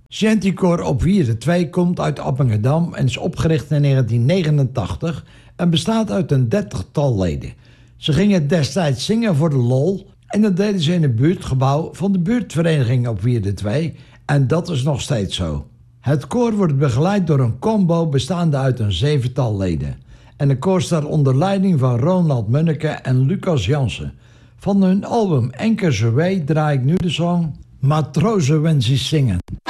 Chanticoor op Wierde 2 komt uit Appingedam en is opgericht in 1989 en bestaat uit een 30-tal leden. Ze gingen destijds zingen voor de lol en dat deden ze in het buurtgebouw van de buurtvereniging op Wierde 2 en dat is nog steeds zo. Het koor wordt begeleid door een combo bestaande uit een 7-tal leden. En het koor staat onder leiding van Ronald Munneke en Lucas Jansen. Van hun album Anchors Away draai ik nu de song Matrozen When Ze Zingen.